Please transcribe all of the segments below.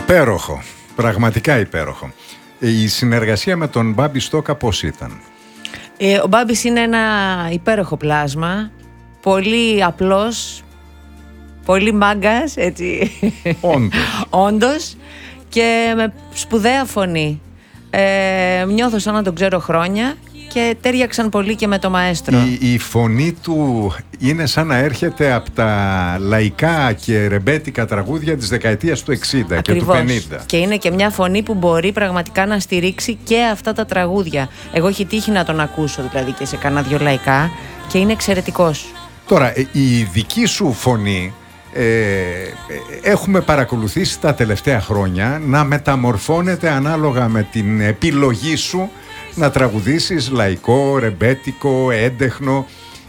Υπέροχο, πραγματικά υπέροχο. Η συνεργασία με τον Μπάμπη Στόκα πώς ήταν? Ο Μπάμπης είναι ένα υπέροχο πλάσμα, πολύ απλός, πολύ μάγκας, έτσι. Όντως, και με σπουδαία φωνή. Νιώθω σαν να τον ξέρω χρόνια και τέριαξαν πολύ και με το μαέστρο. Η φωνή του είναι σαν να έρχεται από τα λαϊκά και ρεμπέτικα τραγούδια της δεκαετίας του 60. Ακριβώς. Και του 50. Και είναι και μια φωνή που μπορεί πραγματικά να στηρίξει και αυτά τα τραγούδια. Εγώ έχει τύχει να τον ακούσω δηλαδή και σε κάνα δυο λαϊκά και είναι εξαιρετικός. Τώρα, η δική σου φωνή έχουμε παρακολουθήσει τα τελευταία χρόνια να μεταμορφώνεται ανάλογα με την επιλογή σου να τραγουδήσεις λαϊκό, ρεμπέτικο, έντεχνο.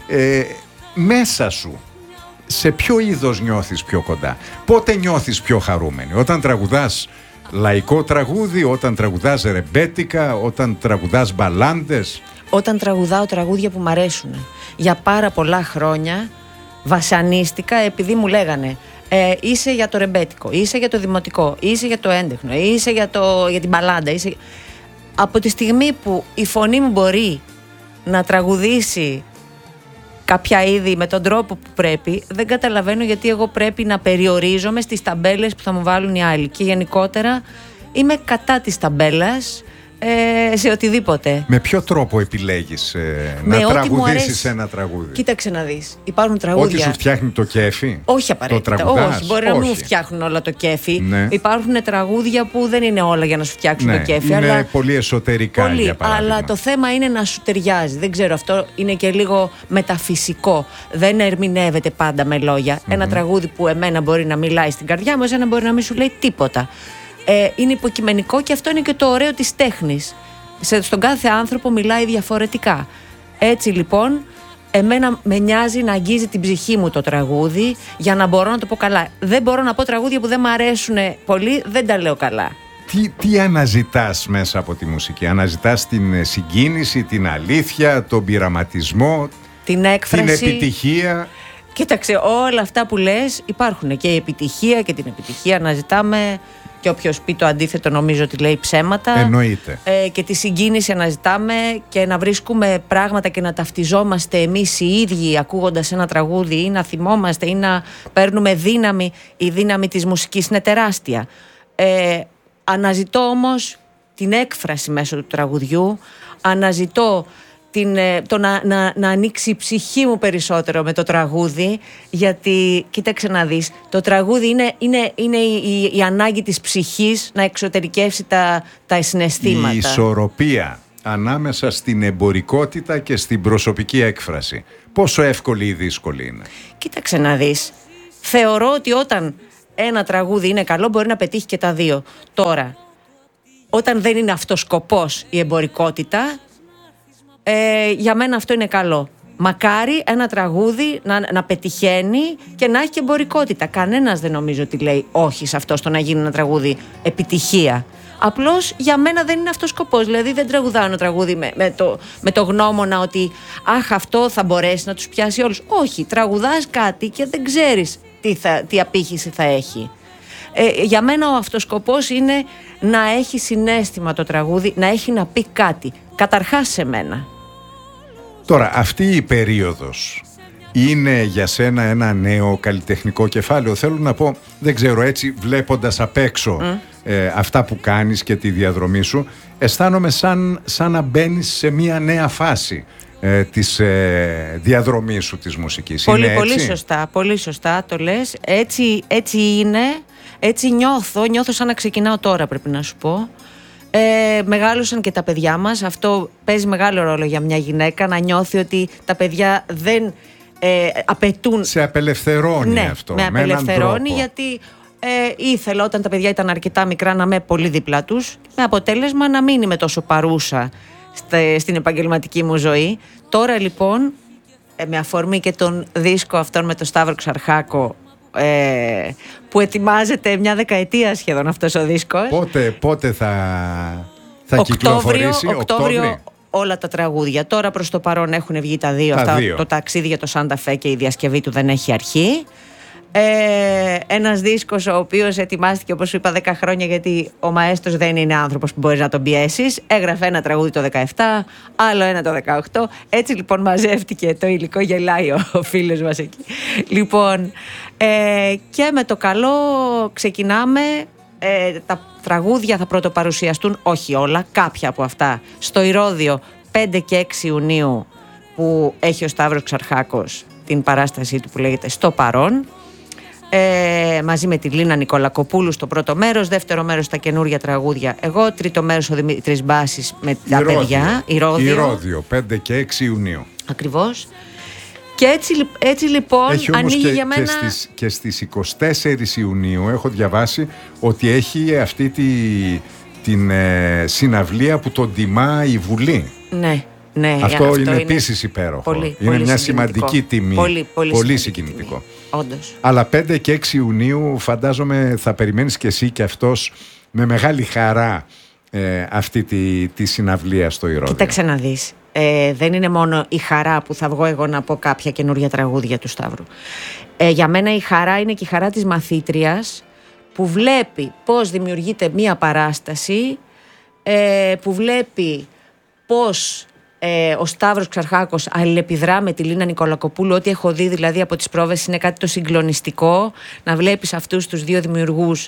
Μέσα σου, σε ποιο είδος νιώθεις πιο κοντά? Πότε νιώθεις πιο χαρούμενη? Όταν τραγουδάς λαϊκό τραγούδι, όταν τραγουδάς ρεμπέτικα, όταν τραγουδάς μπαλάντες? Όταν τραγουδάω τραγούδια που μ' αρέσουν. Για πάρα πολλά χρόνια βασανίστηκα επειδή μου λέγανε είσαι για το ρεμπέτικο, είσαι για το δημοτικό, είσαι για το έντεχνο, είσαι για την μπαλάντα, είσαι... Από τη στιγμή που η φωνή μου μπορεί να τραγουδήσει κάποια είδη με τον τρόπο που πρέπει, δεν καταλαβαίνω γιατί εγώ πρέπει να περιορίζομαι στις ταμπέλες που θα μου βάλουν οι άλλοι. Και γενικότερα είμαι κατά της ταμπέλας σε οτιδήποτε. Με ποιο τρόπο επιλέγεις να τραγουδήσεις ένα τραγούδι? Κοίταξε να δεις. Υπάρχουν τραγούδια. Ό,τι σου φτιάχνει το κέφι. Όχι απαραίτητα. Όχι, μπορεί να μην μου φτιάχνουν όλα το κέφι. Ναι. Υπάρχουν τραγούδια που δεν είναι όλα για να σου φτιάξουν ναι, το κέφι. Είναι αλλά... πολύ εσωτερικά. Πολύ, για παράδειγμα. αλλά το θέμα είναι να σου ταιριάζει. Δεν ξέρω, αυτό είναι και λίγο μεταφυσικό. Δεν ερμηνεύεται πάντα με λόγια. Ένα τραγούδι που εμένα μπορεί να μιλάει στην καρδιά μου, εσένα μπορεί να μην σου λέει τίποτα. Είναι υποκειμενικό και αυτό είναι και το ωραίο της τέχνης. Στον κάθε άνθρωπο μιλάει διαφορετικά. Έτσι λοιπόν, εμένα με νοιάζει να αγγίζει την ψυχή μου το τραγούδι για να μπορώ να το πω καλά. Δεν μπορώ να πω τραγούδια που δεν μου αρέσουν πολύ, δεν τα λέω καλά. Τι αναζητάς μέσα από τη μουσική? Αναζητάς την συγκίνηση, την αλήθεια, τον πειραματισμό, την έκφραση, την επιτυχία? Κοίταξε, όλα αυτά που λες υπάρχουν. Και η επιτυχία και την επιτυχία αναζητάμε. Και όποιος πει το αντίθετο νομίζω ότι λέει ψέματα. Εννοείται. Και τη συγκίνηση αναζητάμε και να βρίσκουμε πράγματα και να ταυτιζόμαστε εμείς οι ίδιοι ακούγοντας ένα τραγούδι, ή να θυμόμαστε ή να παίρνουμε δύναμη. Η δύναμη της μουσικής είναι τεράστια. Αναζητώ όμως την έκφραση μέσω του τραγουδιού. Αναζητώ να ανοίξει η ψυχή μου περισσότερο με το τραγούδι, γιατί κοίταξε να δεις, το τραγούδι είναι η ανάγκη της ψυχής να εξωτερικεύσει τα συναισθήματα. Η ισορροπία ανάμεσα στην εμπορικότητα και στην προσωπική έκφραση, πόσο εύκολη ή δύσκολη είναι? Κοίταξε να δεις, θεωρώ ότι όταν ένα τραγούδι είναι καλό μπορεί να πετύχει και τα δύο. Τώρα, όταν δεν είναι αυτός σκοπός η εμπορικότητα, για μένα αυτό είναι καλό. Μακάρι ένα τραγούδι να πετυχαίνει και να έχει και εμπορικότητα. Κανένας δεν νομίζω ότι λέει όχι σε αυτό, στο να γίνει ένα τραγούδι επιτυχία. Απλώς για μένα δεν είναι αυτός σκοπός. Δηλαδή δεν τραγουδάω ένα τραγούδι με το γνώμονα ότι αχ, αυτό θα μπορέσει να τους πιάσει όλους. Όχι, τραγουδάς κάτι και δεν ξέρεις τι απήχηση θα έχει. Για μένα ο αυτοσκοπός είναι να έχει συναίσθημα το τραγούδι, να έχει να πει κάτι. Καταρχάς σε μένα. Τώρα, αυτή η περίοδος είναι για σένα ένα νέο καλλιτεχνικό κεφάλαιο? Θέλω να πω, δεν ξέρω, έτσι βλέποντας απ' έξω αυτά που κάνεις και τη διαδρομή σου, αισθάνομαι σαν να μπαίνεις σε μια νέα φάση της διαδρομής σου της μουσικής. Πολύ, είναι πολύ έτσι? σωστά, πολύ σωστά το λες. Έτσι είναι, έτσι νιώθω σαν να ξεκινάω τώρα, πρέπει να σου πω. Μεγάλωσαν και τα παιδιά μας. Αυτό παίζει μεγάλο ρόλο για μια γυναίκα, να νιώθει ότι τα παιδιά δεν απαιτούν. Σε απελευθερώνει, ναι, αυτό. Με απελευθερώνει, γιατί ήθελα όταν τα παιδιά ήταν αρκετά μικρά να είμαι πολύ δίπλα τους, με αποτέλεσμα να μην είμαι τόσο παρούσα στην επαγγελματική μου ζωή. Τώρα λοιπόν, με αφορμή και τον δίσκο αυτόν με τον Σταύρο Ξαρχάκο, που ετοιμάζεται μια δεκαετία σχεδόν αυτός ο δίσκος. Πότε θα κυκλοφορήσει? Οκτώβριο όλα τα τραγούδια. Τώρα προς το παρόν έχουν βγει τα δύο. Το ταξίδι για το Σάντα Φε και η διασκευή του δεν έχει αρχή. Ένας δίσκος ο οποίος ετοιμάστηκε, όπως σου είπα, 10 χρόνια, γιατί ο μαέστρος δεν είναι άνθρωπος που μπορείς να τον πιέσεις. Έγραφε ένα τραγούδι το 17, άλλο ένα το 18. Έτσι λοιπόν μαζεύτηκε το υλικό, γελάει ο φίλος μας εκεί. Λοιπόν, και με το καλό ξεκινάμε. Τα τραγούδια θα πρωτοπαρουσιαστούν, όχι όλα, κάποια από αυτά, στο Ηρώδειο 5 και 6 Ιουνίου, που έχει ο Σταύρος Ξαρχάκος την παράστασή του που λέγεται «Στο παρόν», μαζί με τη Λίνα Νικολακοπούλου στο πρώτο μέρος, δεύτερο μέρος τα καινούργια τραγούδια εγώ, τρίτο μέρος ο Δημήτρης Μπάσης με τα παιδιά. Ηρώδειο 5 και 6 Ιουνίου. Ακριβώς. Και έτσι λοιπόν έχει όμως ανοίγει για μένα. Και στις 24 Ιουνίου έχω διαβάσει ότι έχει αυτή την συναυλία που τον τιμά η Βουλή. Ναι, αυτό είναι επίσης υπέροχο. Πολύ, είναι πολύ μια σημαντική τιμή. Πολύ συγκινητικό. Όντως. Αλλά 5 και 6 Ιουνίου φαντάζομαι θα περιμένεις και εσύ και αυτός με μεγάλη χαρά αυτή τη συναυλία στο Ηρώδειο. Κοίταξε να δεις. Δεν είναι μόνο η χαρά που θα βγω εγώ να πω κάποια καινούργια τραγούδια του Σταύρου. Για μένα η χαρά είναι και η χαρά της μαθήτριας που βλέπει πώς δημιουργείται μία παράσταση, που βλέπει πώς ο Σταύρος Ξαρχάκος αλληλεπιδρά με τη Λίνα Νικολακοπούλου. Ό,τι έχω δει δηλαδή από τις πρόβες είναι κάτι το συγκλονιστικό. Να βλέπεις αυτούς τους δύο δημιουργούς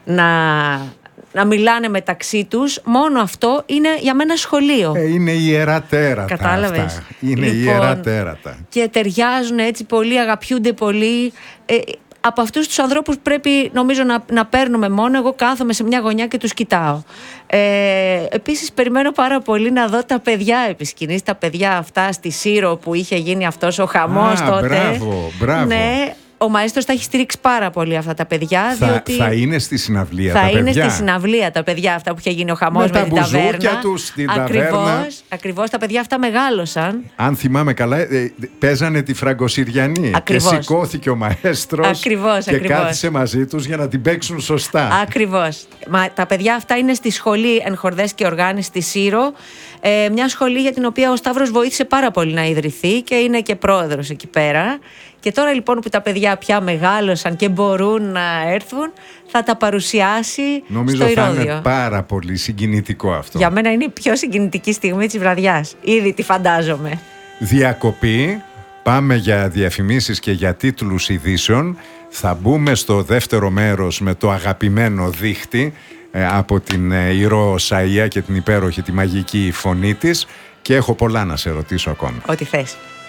να μιλάνε μεταξύ τους. Μόνο αυτό είναι για μένα σχολείο. Είναι ιερά τέρατα. Κατάλαβες. Αυτά. Είναι ιερά τέρατα. Και ταιριάζουν έτσι πολύ, αγαπιούνται πολύ. Από αυτούς τους ανθρώπους πρέπει νομίζω να παίρνουμε μόνο. Εγώ κάθομαι σε μια γωνιά και τους κοιτάω. Επίσης περιμένω πάρα πολύ να δω τα παιδιά επί σκηνής, τα παιδιά αυτά στη Σύρο που είχε γίνει αυτός ο χαμός τότε. Μπράβο. Ναι, ο μαέστρος τα έχει στηρίξει πάρα πολύ αυτά τα παιδιά. Θα είναι στη συναυλία τα παιδιά. Θα είναι στη συναυλία τα παιδιά αυτά που είχε γίνει ο χαμός με την ταβέρνα. Τους στην ταβέρνα. Ακριβώς, τα παιδιά αυτά μεγάλωσαν. Αν θυμάμαι καλά, παίζανε τη Φραγκοσυριανή. Ακριβώς. Και σηκώθηκε ο μαέστρος και κάθισε μαζί τους για να την παίξουν σωστά. Ακριβώς. Τα παιδιά αυτά είναι στη σχολή Ενχορδές και Οργάνης στη Σύρο. Μια σχολή για την οποία ο Σταύρος βοήθησε πάρα πολύ να ιδρυθεί και είναι και πρόεδρος εκεί πέρα. Και τώρα λοιπόν που τα παιδιά πια μεγάλωσαν και μπορούν να έρθουν, θα τα παρουσιάσει νομίζω στο Ηρώδειο. Θα είναι πάρα πολύ συγκινητικό αυτό. Για μένα είναι η πιο συγκινητική στιγμή της βραδιάς. Ήδη τη φαντάζομαι. Διακοπή, πάμε για διαφημίσεις και για τίτλους ειδήσεων. Θα μπούμε στο δεύτερο μέρος με το αγαπημένο δίχτυ από την Ηρώ Σαΐα και την υπέροχη τη μαγική φωνή της, και έχω πολλά να σε ρωτήσω ακόμη. Ό,τι θες.